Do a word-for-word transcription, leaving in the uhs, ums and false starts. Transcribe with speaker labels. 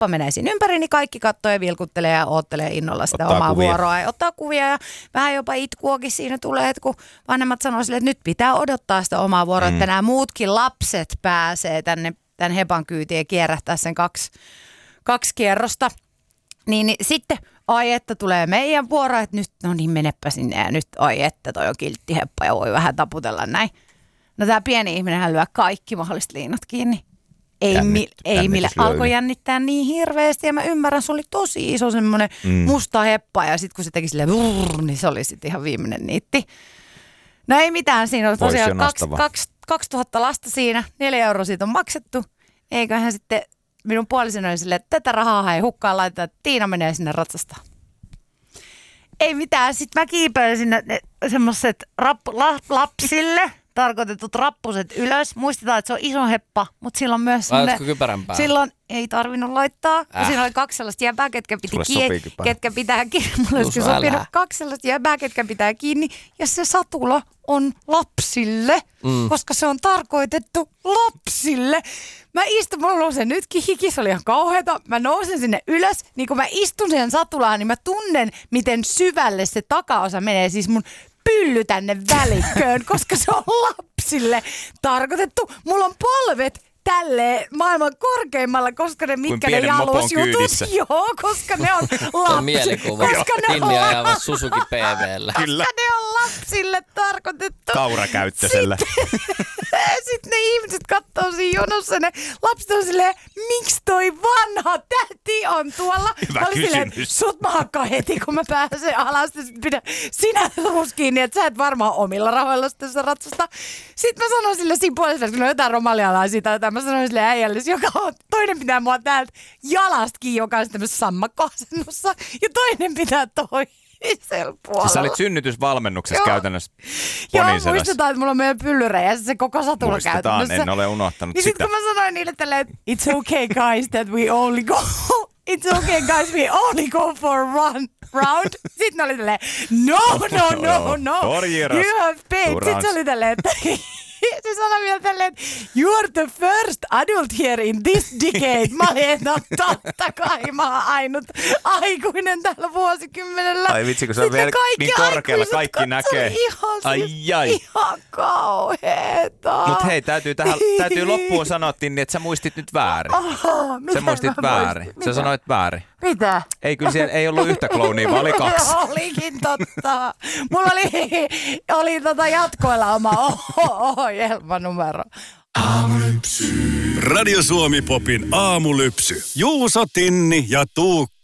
Speaker 1: heppa menee siinä ympäri, niin kaikki katsoo ja vilkuttelee ja oottelee innolla sitä
Speaker 2: ottaa
Speaker 1: omaa
Speaker 2: kuvia.
Speaker 1: vuoroa. Ja ottaa kuvia ja vähän jopa itkuakin siinä tulee, että kun vanhemmat sanoo sille, että nyt pitää odottaa sitä omaa vuoroa, mm. että nämä muutkin lapset pääsee tänne tämän hepan kyytiin ja kierrähtää sen kaksi, kaksi kierrosta. Niin, niin sitten, ai että tulee meidän vuoro, että nyt, no niin menepä sinne ja nyt, ai että toi on kiltti heppa ja voi vähän taputella näin. No tämä pieni ihminenhän lyö kaikki mahdolliset liinat kiinni. Ei,
Speaker 2: Jännit,
Speaker 1: mi, ei millä alkoi
Speaker 2: yli.
Speaker 1: jännittää niin hirveästi ja mä ymmärrän, se oli tosi iso semmoinen mm. musta heppa ja sitten kun se teki silleen brrr, niin se oli sitten ihan viimeinen niitti. No ei mitään, siinä oli tosiaan kaksi, kaksi, kaksituhatta lasta siinä, neljä euroa siitä on maksettu. Eiköhän sitten minun puolisoni oli silleen, että tätä rahaa ei hukkaan laiteta, että Tiina menee sinne ratsastaan. Ei mitään, sitten mä kiipeilin sinne semmoiset rap- la- lapsille tarkoitetut rappuset ylös. Muistetaan, että se on iso heppa, mutta silloin myös semmoinen...
Speaker 3: Laitatko kypärän päälle?
Speaker 1: Silloin ei tarvinnut laittaa. Äh. Ja siinä oli kaksi sellaista jäbää, ketkä, piti kie- ketkä pitää kiinni. Mulla olisikin sopinut kaksi sellaista jäbää, ketkä pitää kiinni. Ja se satula on lapsille, mm. koska se on tarkoitettu lapsille. Mä istun, mulla nousee nytkin hiki, se oli ihan kauheata. Mä nousen sinne ylös, niin kun mä istun siihen satulaan, niin mä tunnen, miten syvälle se takaosa menee. Siis mun pylly tänne välikköön, koska se on lapsille tarkoitettu. Mulla on polvet tälleen maailman korkeimmalla, koska ne mitkä ne jalusjutut. Joo, koska ne on lapsille.
Speaker 3: On mielikuva.
Speaker 1: Koska ne
Speaker 3: Inni
Speaker 1: on
Speaker 3: ajava Suzuki P V:llä.
Speaker 2: Kyllä.
Speaker 1: Koska ne on lapsille tarkoitettu.
Speaker 2: Kaurakäyttöisellä.
Speaker 1: Sitten, sitten ne ihmiset katsoo siinä jonossa, ne lapset on silleen, miksi toi vanha täti on tuolla?
Speaker 2: Hyvä
Speaker 1: mä olin
Speaker 2: kysymys.
Speaker 1: Silleen, sut mä hakkaan heti, kun mä pääsen alas. Sitten pidä sinä suus kiinni, että sä et varmaan omilla rahoilla sitten ratsasta. Sitten mä sanoin sille siinä puolesta, kun on jotain romalialaisia tai jotain, mä sanoin sille äijälle, joka on, toinen pitää mua täältä jalastakin, joka on tämmöisessä sammakkoasennossa, ja toinen pitää toisella puolella.
Speaker 2: Siis sä olit synnytysvalmennuksessa
Speaker 1: Joo.
Speaker 2: käytännössä
Speaker 1: Joo,
Speaker 2: Poniselässä.
Speaker 1: muistetaan, että mulla on meidän pyllyreiässä se koko satula
Speaker 2: Muistetaan,
Speaker 1: käytännössä.
Speaker 2: en ole unohtanut
Speaker 1: niin
Speaker 2: sitä.
Speaker 1: Sitten kun mä sanoin niille tälleen, että it's okay guys that we only go, it's okay guys we only go for one round. Sitten ne oli tälleen, no, no, no, no, you have paid. Sitten se oli tälleen, että... Se sanoi vielä tälleen, että you're the first adult here in this decade. Mä olin, että no totta kai, mä oon ainut aikuinen tällä vuosikymmenellä.
Speaker 2: Ai vitsi, kun se on vielä niin korkealla, kaikki näkee.
Speaker 1: Ihan,
Speaker 2: ai jai.
Speaker 1: Ihan kauheeta.
Speaker 2: Mut hei, täytyy, tähän, täytyy loppuun sanoa, Tinni, että sä muistit nyt väärin.
Speaker 1: Oho,
Speaker 2: Sä muistit väärin. Sä sanoit väärin.
Speaker 1: Mitä?
Speaker 2: Ei, kyllä siellä ei ollut yhtä kloonia, vaan oli kaksi.
Speaker 1: Olikin totta. Mulla oli, oli tota jatkoilla oma ohjelmanumero.
Speaker 4: Aamulypsy. Radio Suomi Popin aamulypsy. Juuso, Tinni ja Tuukka.